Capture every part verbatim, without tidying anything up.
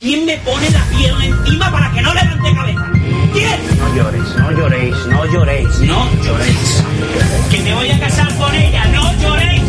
¿Quién me pone la pierna encima para que no levante cabeza? ¿Quién? No llores, no lloréis, no lloréis. No lloréis. Que me voy a casar con ella, no lloréis.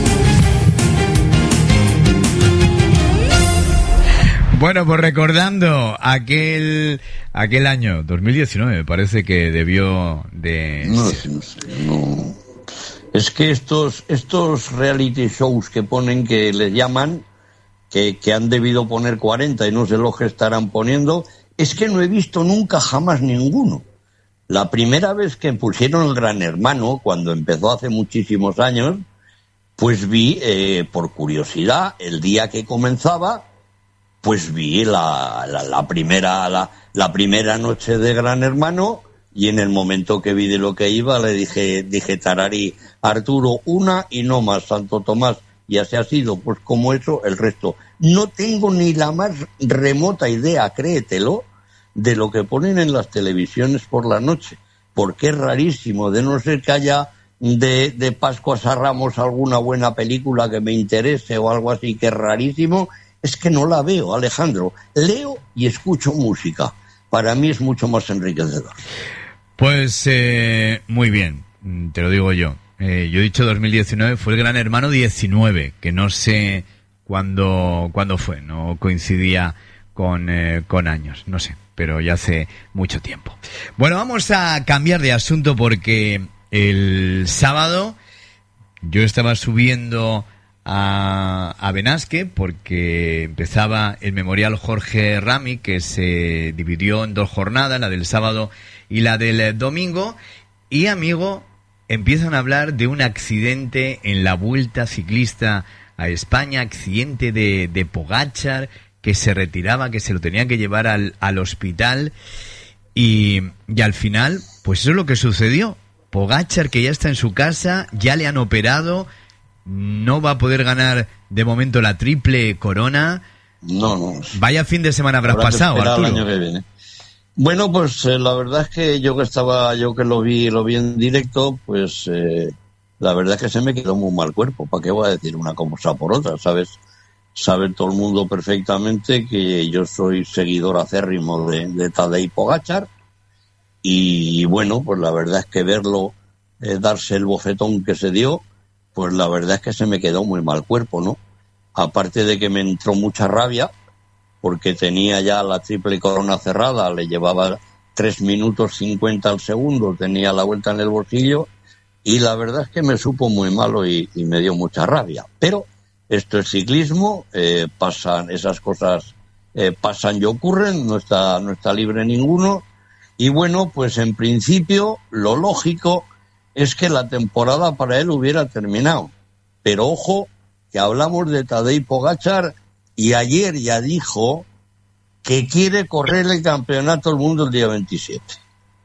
Bueno, pues recordando aquel aquel año, dos mil diecinueve, me parece que debió de... No sé, no sé, no... Es que estos, estos reality shows que ponen, que les llaman... Que, que han debido poner cuarenta y no sé los que estarán poniendo, es que no he visto nunca jamás ninguno. La primera vez que pusieron el Gran Hermano, cuando empezó hace muchísimos años, pues vi, eh, por curiosidad, el día que comenzaba, pues vi la, la, la, primera, la, la primera noche de Gran Hermano, y en el momento que vi de lo que iba, le dije, dije tararí, Arturo, una y no más, Santo Tomás. Y así ha sido, pues como eso, el resto. No tengo ni la más remota idea, créetelo, de lo que ponen en las televisiones por la noche, porque es rarísimo, de no ser que haya de, de Pascuas a Ramos alguna buena película que me interese o algo así, que es rarísimo, es que no la veo, Alejandro. Leo y escucho música. Para mí es mucho más enriquecedor. Pues eh, muy bien, te lo digo yo. Eh, yo he dicho dos mil diecinueve, fue el Gran Hermano diecinueve, que no sé cuándo, cuándo fue, no coincidía con, eh, con años, no sé, pero ya hace mucho tiempo. Bueno, vamos a cambiar de asunto porque el sábado yo estaba subiendo a, a Benasque porque empezaba el Memorial Jorge Rami, que se dividió en dos jornadas, la del sábado y la del domingo, y amigo... empiezan a hablar de un accidente en la Vuelta Ciclista a España, accidente de, de Pogačar, que se retiraba, que se lo tenían que llevar al, al hospital, y, y al final, pues eso es lo que sucedió. Pogačar, que ya está en su casa, ya le han operado, no va a poder ganar de momento la triple corona. No, no. Vaya fin de semana habrás pasado, Arturo. El año que viene. Bueno, pues eh, la verdad es que yo que estaba, yo que lo vi, lo vi en directo, pues eh, la verdad es que se me quedó muy mal cuerpo. ¿Para qué voy a decir una cosa por otra? ¿Sabes? Sabe todo el mundo perfectamente que yo soy seguidor acérrimo de, de Tadej Pogačar, y bueno, pues la verdad es que verlo eh, darse el bofetón que se dio, pues la verdad es que se me quedó muy mal cuerpo, ¿no? Aparte de que me entró mucha rabia, porque tenía ya la triple corona cerrada, le llevaba tres minutos cincuenta al segundo, tenía la vuelta en el bolsillo, y la verdad es que me supo muy malo y, y me dio mucha rabia. Pero esto es ciclismo, eh, pasan esas cosas, eh, pasan y ocurren, no está, no está libre ninguno, y bueno, pues en principio lo lógico es que la temporada para él hubiera terminado. Pero ojo, que hablamos de Tadej Pogačar, y ayer ya dijo que quiere correr el campeonato del mundo el día veintisiete.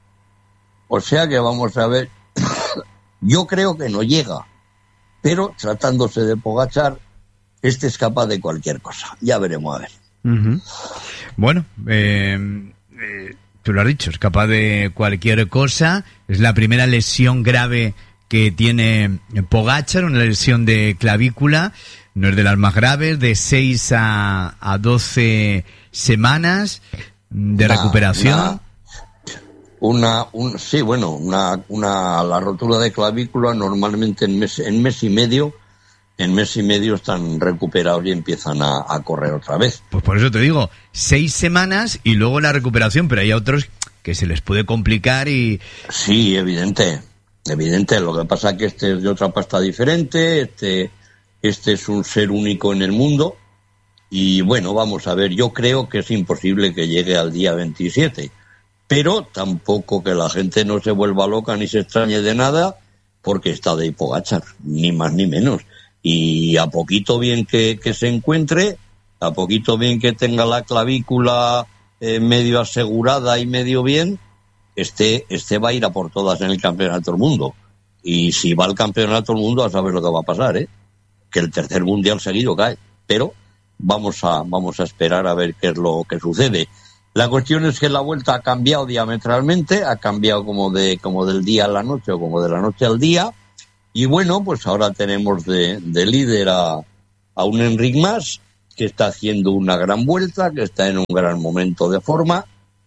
O sea que vamos a ver, yo creo que no llega, pero tratándose de Pogačar, este es capaz de cualquier cosa. Ya veremos a ver. Uh-huh. Bueno, eh, eh, tú lo has dicho, es capaz de cualquier cosa. Es la primera lesión grave que tiene Pogačar, una lesión de clavícula. No es de las más graves, de seis a, a doce semanas de una, recuperación. Una, una un, sí, bueno, una, una, la rotura de clavícula normalmente en mes, en mes y medio, en mes y medio están recuperados y empiezan a, a correr otra vez. Pues por eso te digo, seis semanas y luego la recuperación, pero hay otros que se les puede complicar y... Sí, evidente, evidente. Lo que pasa es que este es de otra pasta diferente, este... Este es un ser único en el mundo y bueno, vamos a ver, yo creo que es imposible que llegue al día veintisiete, pero tampoco que la gente no se vuelva loca ni se extrañe de nada, porque está de Pogačar, ni más ni menos. Y a poquito bien que, que se encuentre, a poquito bien que tenga la clavícula eh, medio asegurada y medio bien, este, este va a ir a por todas en el campeonato del mundo. Y si va al campeonato del mundo, a saber lo que va a pasar, ¿eh? Que el tercer mundial seguido cae, pero vamos a vamos a esperar a ver qué es lo que sucede. La cuestión es que la Vuelta ha cambiado diametralmente, ha cambiado como de como del día a la noche o como de la noche al día, y bueno, pues ahora tenemos de, de líder a, a un Enric Mas, que está haciendo una gran vuelta, que está en un gran momento de forma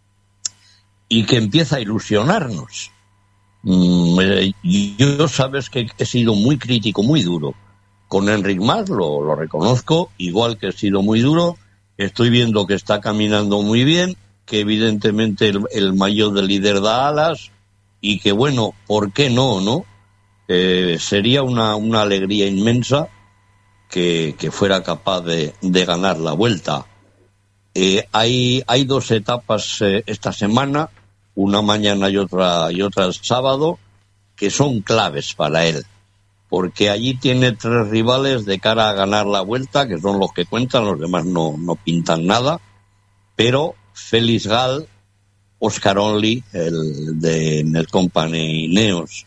y que empieza a ilusionarnos. Mm, eh, yo sabes que he sido muy crítico, muy duro con Enric Mas, lo, lo reconozco, igual que he sido muy duro. Estoy viendo que está caminando muy bien, que evidentemente el, el maillot de líder da alas y que, bueno, ¿por qué no, no? Eh, sería una, una alegría inmensa que, que fuera capaz de, de ganar la Vuelta. Eh, hay, hay dos etapas eh, esta semana, una mañana y otra, y otra el sábado, que son claves para él, porque allí tiene tres rivales de cara a ganar la Vuelta, que son los que cuentan, los demás no, no pintan nada, pero Felix Gall, Oscar Onley, el de Net Company Ineos,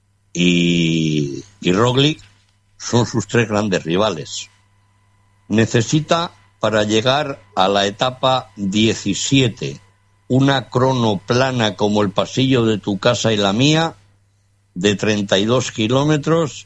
y, y Roglic son sus tres grandes rivales. Necesita, para llegar a la etapa diecisiete, una crono plana como el pasillo de tu casa y la mía, de treinta y dos kilómetros.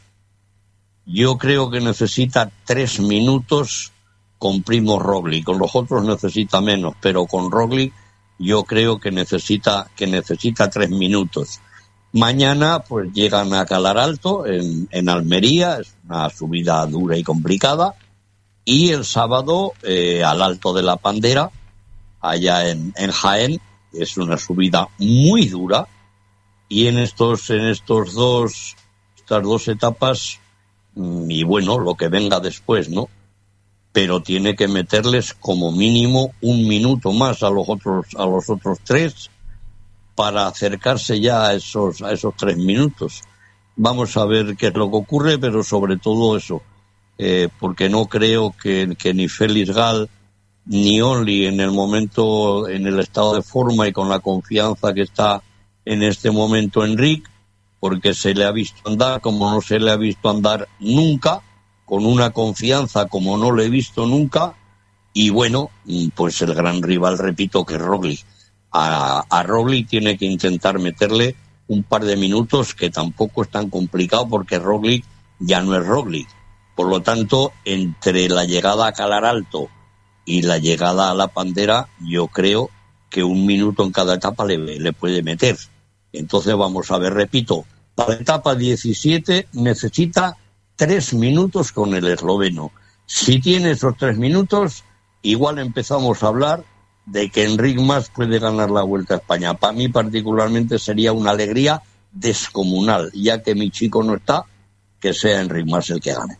Yo creo que necesita tres minutos con Primo Roglic. Con los otros necesita menos, pero con Roglic yo creo que necesita que necesita tres minutos. Mañana pues llegan a Calar Alto en, en Almería, es una subida dura y complicada, y el sábado eh, al Alto de la Pandera, allá en, en Jaén, es una subida muy dura, y en estos en estos dos estas dos etapas, y bueno, lo que venga después, ¿no? Pero tiene que meterles como mínimo un minuto más a los otros a los otros tres para acercarse ya a esos a esos tres minutos. Vamos a ver qué es lo que ocurre, pero sobre todo eso, eh, porque no creo que, que ni Felix Gall ni Onley en el momento, en el estado de forma y con la confianza que está en este momento Enric, porque se le ha visto andar como no se le ha visto andar nunca, con una confianza como no le he visto nunca, y bueno, pues el gran rival, repito, que es Roglic. A, a Roglic tiene que intentar meterle un par de minutos, que tampoco es tan complicado porque Roglic ya no es Roglic. Por lo tanto, entre la llegada a Calar Alto y la llegada a la Pandera, yo creo que un minuto en cada etapa le, le puede meter. Entonces vamos a ver, repito, para la etapa diecisiete necesita tres minutos con el esloveno. Si tiene esos tres minutos, igual empezamos a hablar de que Enric Mas puede ganar la Vuelta a España. Para mí particularmente sería una alegría descomunal, ya que mi chico no está, que sea Enric Mas el que gane.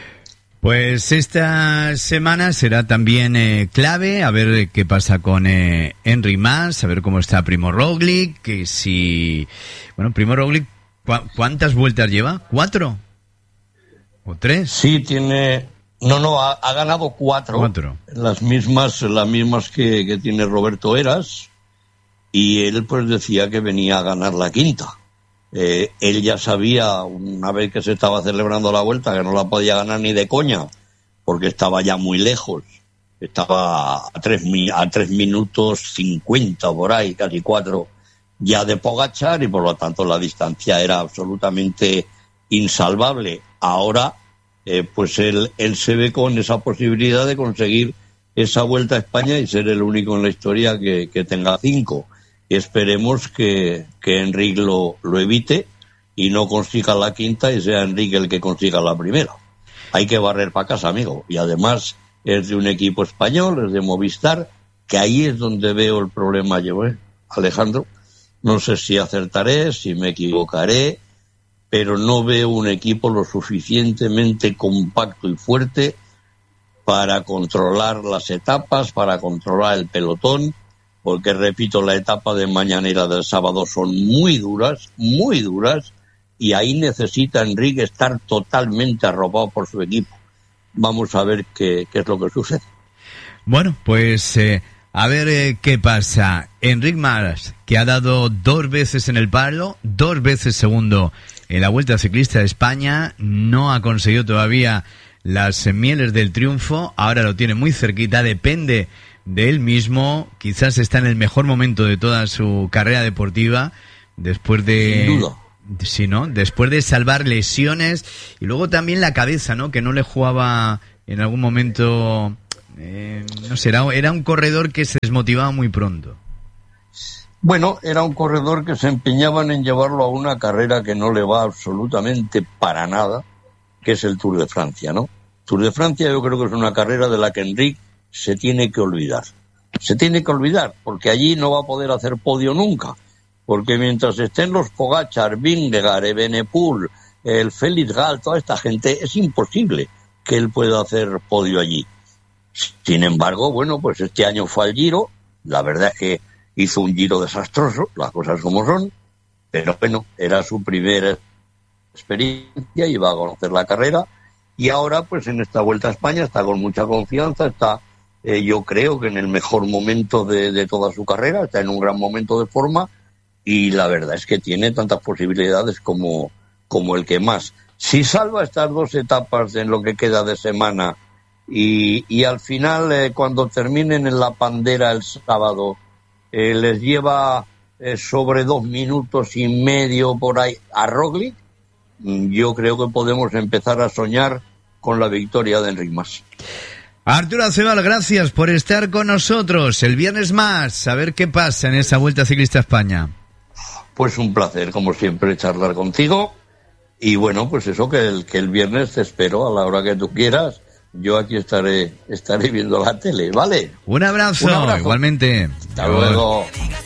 Pues esta semana será también eh, clave, a ver qué pasa con eh, Enric Mas, a ver cómo está Primo Roglic, que si... Bueno, Primo Roglic, ¿cu- ¿cuántas vueltas lleva? ¿Cuatro? ¿O tres? Sí, tiene... No, no, ha, ha ganado cuatro. Cuatro. Las mismas, las mismas que, que tiene Roberto Heras, y él pues decía que venía a ganar la quinta. Eh, él ya sabía, una vez que se estaba celebrando la Vuelta, que no la podía ganar ni de coña, porque estaba ya muy lejos. Estaba a tres, a tres minutos cincuenta por ahí, casi cuatro, ya de Pogačar, y por lo tanto la distancia era absolutamente insalvable. Ahora, eh, pues él, él se ve con esa posibilidad de conseguir esa Vuelta a España y ser el único en la historia que, que tenga cinco. Esperemos que, que Enric lo, lo evite y no consiga la quinta y sea Enric el que consiga la primera. Hay que barrer para casa, amigo. Y además es de un equipo español, es de Movistar, que ahí es donde veo el problema yo, ¿eh? Alejandro. No sé si acertaré, si me equivocaré, pero no veo un equipo lo suficientemente compacto y fuerte para controlar las etapas, para controlar el pelotón, porque, repito, la etapa de mañanera del sábado son muy duras, muy duras, y ahí necesita Enric estar totalmente arropado por su equipo. Vamos a ver qué, qué es lo que sucede. Bueno, pues eh, a ver eh, qué pasa. Enric Mas, que ha dado dos veces en el palo, dos veces segundo en la Vuelta Ciclista de España, no ha conseguido todavía las mieles del triunfo, ahora lo tiene muy cerquita, depende de él mismo, quizás está en el mejor momento de toda su carrera deportiva, después de... Sin duda. Sí, ¿no? Después de salvar lesiones y luego también la cabeza, ¿no? Que no le jugaba en algún momento Eh, no sé, era, era un corredor que se desmotivaba muy pronto. Bueno, era un corredor que se empeñaban en llevarlo a una carrera que no le va absolutamente para nada, que es el Tour de Francia, ¿no? Tour de Francia yo creo que es una carrera de la que Enric se tiene que olvidar. Se tiene que olvidar, porque allí no va a poder hacer podio nunca. Porque mientras estén los Pogačar, Vingegaard, Evenepoel, el Félix Gall, toda esta gente, es imposible que él pueda hacer podio allí. Sin embargo, bueno, pues este año fue al Giro, la verdad es que hizo un Giro desastroso, las cosas como son, pero bueno, era su primera experiencia, iba a conocer la carrera, y ahora pues en esta Vuelta a España está con mucha confianza, está eh, yo creo que en el mejor momento de, de toda su carrera, está en un gran momento de forma, y la verdad es que tiene tantas posibilidades como, como el que más. Si salva estas dos etapas en lo que queda de semana y, y al final eh, cuando terminen en la Pandera el sábado eh, les lleva eh, sobre dos minutos y medio por ahí a Roglic, yo creo que podemos empezar a soñar con la victoria de Enric Mas. Arturo Acebal, gracias por estar con nosotros. El viernes más, a ver qué pasa en esa Vuelta Ciclista a España. Pues un placer, como siempre, charlar contigo. Y bueno, pues eso, que el, que el viernes te espero a la hora que tú quieras. Yo aquí estaré, estaré viendo la tele, ¿vale? Un abrazo, Un abrazo. Igualmente. Hasta luego.